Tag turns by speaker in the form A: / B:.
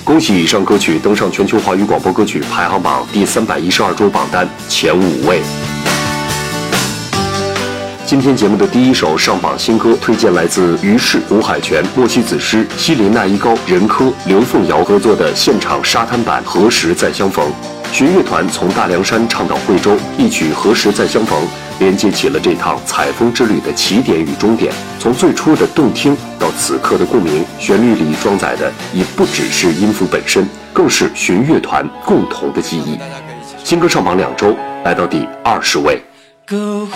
A: 恭喜以上歌曲登上全球华语广播歌曲排行榜第312周榜单前5位。今天节目的第一首上榜新歌推荐来自于适、吴海泉、莫西子诗、希林娜依高、任科、刘凤瑶合作的现场沙滩版《何时再相逢》。弦乐团从大凉山唱到惠州，一曲《何时再相逢》连接起了这趟采风之旅的起点与终点。从最初的动听到此刻的共鸣，旋律里装载的已不只是音符本身，更是弦乐团共同的记忆。新歌上榜2周，来到第20位。
B: 篝